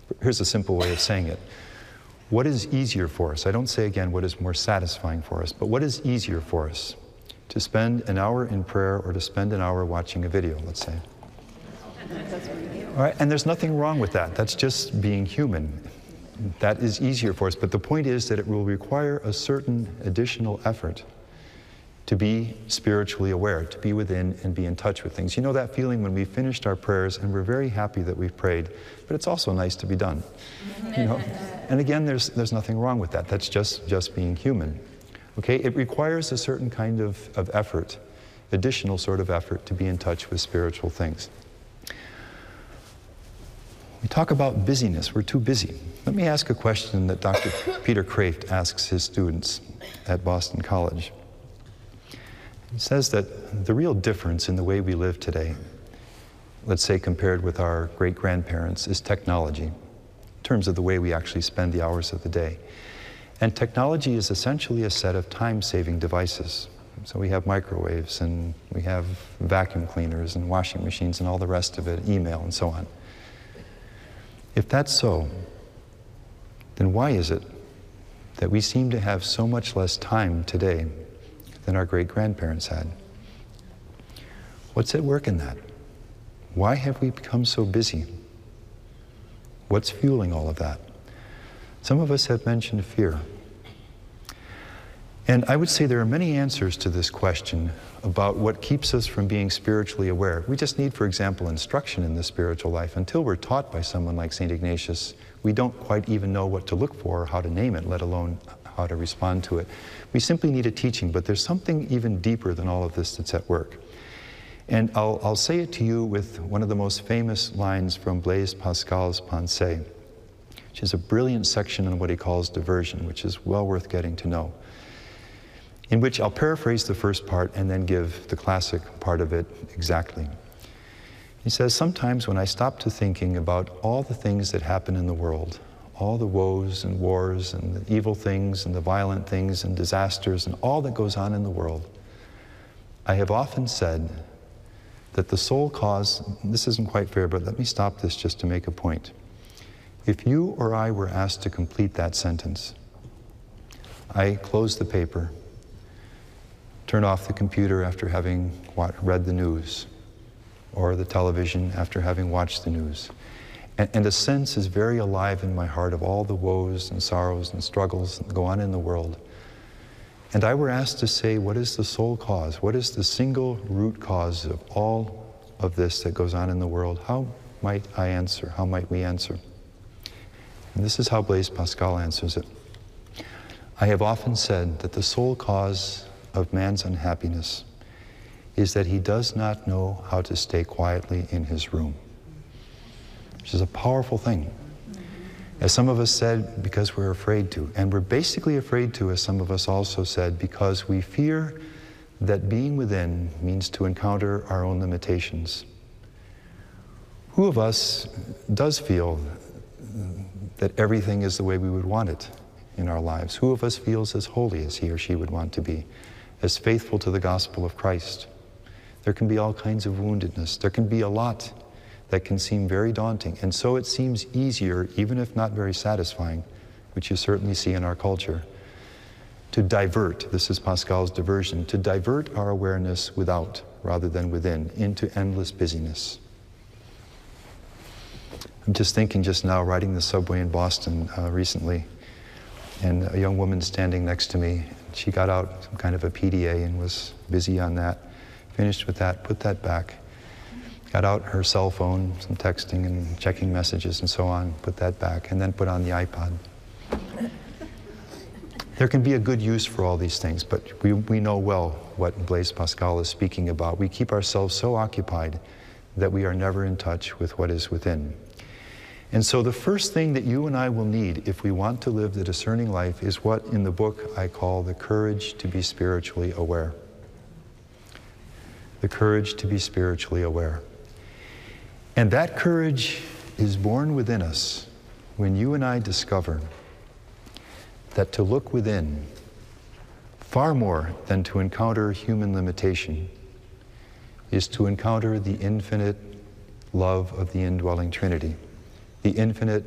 Here's a simple way of saying it. What is easier for us? I don't say again what is more satisfying for us, but what is easier for us? To spend an hour in prayer or to spend an hour watching a video, let's say. All right, and there's nothing wrong with that. That's just being human. That is easier for us, but the point is that it will require a certain additional effort to be spiritually aware, to be within and be in touch with things. You know that feeling when we finished our prayers and we're very happy that we've prayed, but it's also nice to be done. You know? And again, there's nothing wrong with that. That's just being human. Okay? It requires a certain kind of effort, additional sort of effort to be in touch with spiritual things. We talk about busyness. We're too busy. Let me ask a question that Dr. Peter Kraft asks his students at Boston College. He says that the real difference in the way we live today, let's say compared with our great-grandparents, is technology, in terms of the way we actually spend the hours of the day. And technology is essentially a set of time-saving devices. So we have microwaves, and we have vacuum cleaners, and washing machines, and all the rest of it, email, and so on. If that's so, then why is it that we seem to have so much less time today than our great-grandparents had? What's at work in that? Why have we become so busy? What's fueling all of that? Some of us have mentioned fear. And I would say there are many answers to this question about what keeps us from being spiritually aware. We just need, for example, instruction in the spiritual life. Until we're taught by someone like St. Ignatius, we don't quite even know what to look for or how to name it, let alone how to respond to it. We simply need a teaching, but there's something even deeper than all of this that's at work. And I'll say it to you with one of the most famous lines from Blaise Pascal's Pensées, which is a brilliant section on what he calls diversion, which is well worth getting to know, in which I'll paraphrase the first part and then give the classic part of it exactly. He says, sometimes when I stop to thinking about all the things that happen in the world, all the woes and wars and the evil things and the violent things and disasters and all that goes on in the world, I have often said that the sole cause, this isn't quite fair, but let me stop this just to make a point. If you or I were asked to complete that sentence, I close the paper, turn off the computer after having read the news, or the television after having watched the news. And a sense is very alive in my heart of all the woes and sorrows and struggles that go on in the world. And I were asked to say, what is the sole cause? What is the single root cause of all of this that goes on in the world? How might I answer? How might we answer? And this is how Blaise Pascal answers it. I have often said that the sole cause of man's unhappiness is that he does not know how to stay quietly in his room, which is a powerful thing. As some of us said, because we're afraid to. And we're basically afraid to, as some of us also said, because we fear that being within means to encounter our own limitations. Who of us does feel that everything is the way we would want it in our lives? Who of us feels as holy as he or she would want to be, as faithful to the gospel of Christ? There can be all kinds of woundedness. There can be a lot that can seem very daunting. And so it seems easier, even if not very satisfying, which you certainly see in our culture, to divert, this is Pascal's diversion, to divert our awareness without rather than within, into endless busyness. I'm just thinking just now, riding the subway in Boston recently, and a young woman standing next to me. She got out some kind of a PDA and was busy on that. Finished with that, put that back. Got out her cell phone, some texting and checking messages and so on, put that back, and then put on the iPod. There can be a good use for all these things, but we know well what Blaise Pascal is speaking about. We keep ourselves so occupied that we are never in touch with what is within. And so the first thing that you and I will need if we want to live the discerning life is what in the book I call the courage to be spiritually aware. The courage to be spiritually aware. And that courage is born within us when you and I discover that to look within, far more than to encounter human limitation, is to encounter the infinite love of the indwelling Trinity, the infinite